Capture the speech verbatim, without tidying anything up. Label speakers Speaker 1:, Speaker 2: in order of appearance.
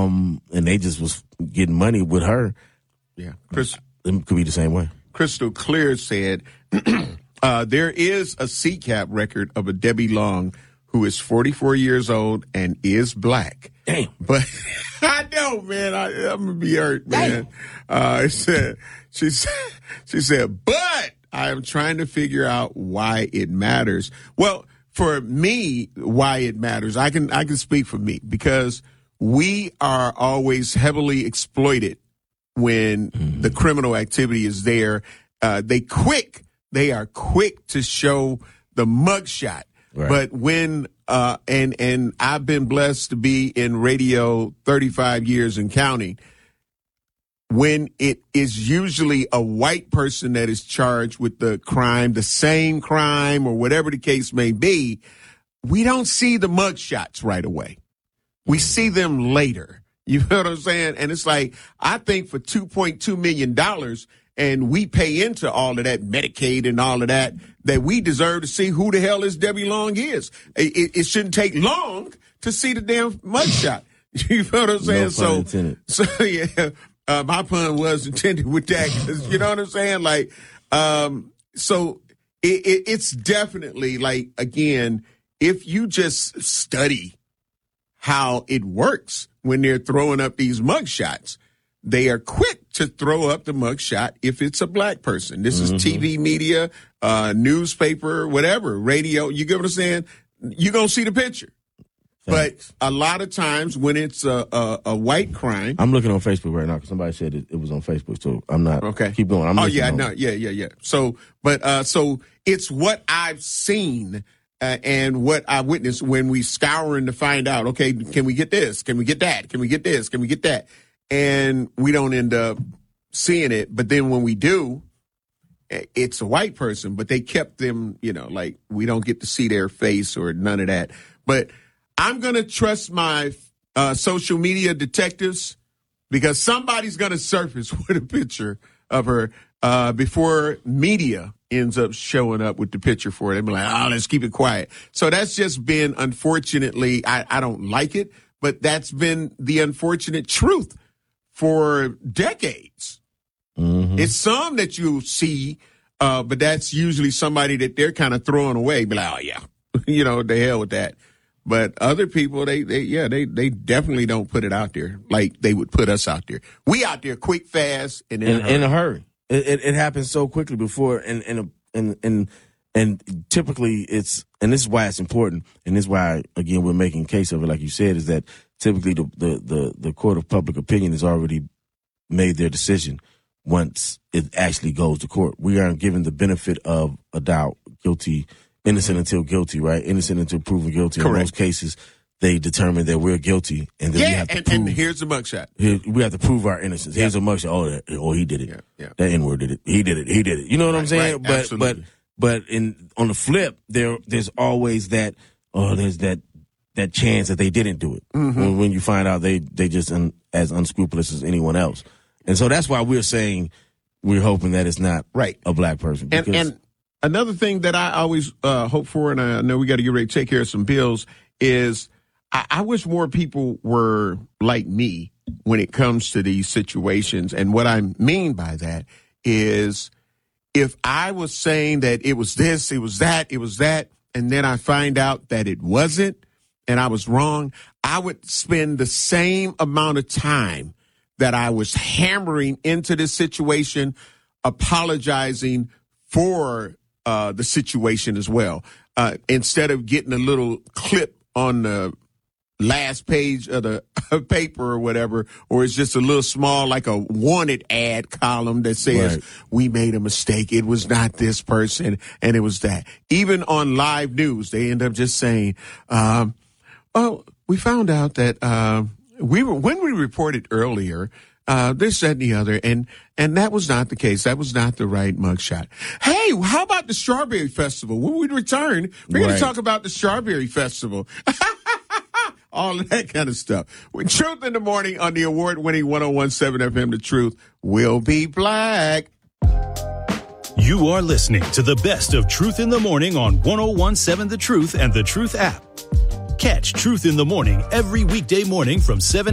Speaker 1: Um, and they just was getting money with her.
Speaker 2: Yeah. Chris,
Speaker 1: it could be the same way.
Speaker 2: Crystal Clear said, uh, there is a C CAP record of a Debbie Long who is forty-four years old and is black.
Speaker 1: Damn.
Speaker 2: But I know, man, I, I'm going to be hurt, man. Uh, it said, she said, she said, but I am trying to figure out why it matters. Well, for me, why it matters, I can, I can speak for me because we are always heavily exploited when mm-hmm. the criminal activity is there. Uh, they quick, they are quick to show the mugshot. Right. But when, uh, and, and I've been blessed to be in radio thirty-five years and counting, when it is usually a white person that is charged with the crime, the same crime or whatever the case may be, we don't see the mugshots right away. We see them later. You know what I'm saying? And it's like, I think for two point two million dollars, and we pay into all of that Medicaid and all of that, that we deserve to see who the hell this Debbie Long is. It, it, it shouldn't take long to see the damn mugshot. You know what I'm saying?
Speaker 1: No
Speaker 2: so,
Speaker 1: intended.
Speaker 2: so yeah, uh, my pun was intended with that. 'Cause, you know what I'm saying? Like, um, so it, it, it's definitely like, again, if you just study how it works when they're throwing up these mugshots, they are quick to throw up the mugshot if it's a black person. This mm-hmm. is T V media, uh, newspaper, whatever, radio. You get what I'm saying? You're going to see the picture. Thanks. But a lot of times when it's a, a, a white crime.
Speaker 1: I'm looking on Facebook right now because somebody said it, it was on Facebook, so I'm not.
Speaker 2: Okay.
Speaker 1: Keep going. I'm
Speaker 2: oh, yeah,
Speaker 1: on.
Speaker 2: no, yeah, yeah, yeah. So, but, uh, so it's what I've seen. Uh, and what I witnessed when we scouring to find out, okay, can we get this? Can we get that? Can we get this? Can we get that? And we don't end up seeing it. But then when we do, it's a white person, but they kept them, you know, like we don't get to see their face or none of that. But I'm going to trust my uh, social media detectives because somebody's going to surface with a picture of her uh, before media ends up showing up with the picture for it. They'll be like, oh, let's keep it quiet. So that's just been, unfortunately, I, I don't like it, but that's been the unfortunate truth for decades. Mm-hmm. It's some that you see, uh, but that's usually somebody that they're kind of throwing away. Be like, oh, yeah, you know, the hell with that. But other people, they, they, yeah, they, they definitely don't put it out there like they would put us out there. We out there quick, fast, and in,
Speaker 1: in,
Speaker 2: a, hurry.
Speaker 1: in a hurry. It, it, it happens so quickly before, and and and and and typically it's, and this is why it's important, and this is why again we're making a case of it, like you said, is that typically the the the, the court of public opinion has already made their decision once it actually goes to court. We aren't given the benefit of a doubt, guilty, innocent until guilty, right? Innocent until proven guilty.
Speaker 2: Correct.
Speaker 1: In most cases, they determine that we're guilty, and then
Speaker 2: yeah,
Speaker 1: we have to
Speaker 2: and,
Speaker 1: prove.
Speaker 2: and here's the mugshot.
Speaker 1: Here, we have to prove our innocence. Here's yeah. a mugshot. Oh, that, oh, he did it.
Speaker 2: Yeah, yeah.
Speaker 1: That N-word did it. He did it. He did it. You know what
Speaker 2: right,
Speaker 1: I'm saying?
Speaker 2: Right,
Speaker 1: but
Speaker 2: absolutely.
Speaker 1: but but in on the flip, there there's always that. Oh, there's that that chance that they didn't do it. Mm-hmm. When, when you find out they they just un, as unscrupulous as anyone else, and so that's why we're saying we're hoping that it's not
Speaker 2: right.
Speaker 1: a black person.
Speaker 2: And, and another thing that I always uh, hope for, and I know we got to get ready to take care of some bills, is I, I wish more people were like me when it comes to these situations. And what I mean by that is if I was saying that it was this, it was that, it was that, and then I find out that it wasn't and I was wrong, I would spend the same amount of time that I was hammering into this situation, apologizing for uh, the situation as well. Uh, instead of getting a little clip on the last page of the paper or whatever, or it's just a little small, like a wanted ad column that says, right. we made a mistake. It was not this person and it was that. Even on live news, they end up just saying, um, oh, we found out that, uh, We were when we reported earlier, uh, this, that, and the other, and and that was not the case. That was not the right mugshot. Hey, how about the Strawberry Festival? When we return, we're right. going to talk about the Strawberry Festival. All of that kind of stuff. With Truth in the Morning on the award-winning one oh one point seven F M, The Truth Will Be Black.
Speaker 3: You are listening to the best of Truth in the Morning on one oh one point seven The Truth and The Truth app. Catch Truth in the Morning every weekday morning from seven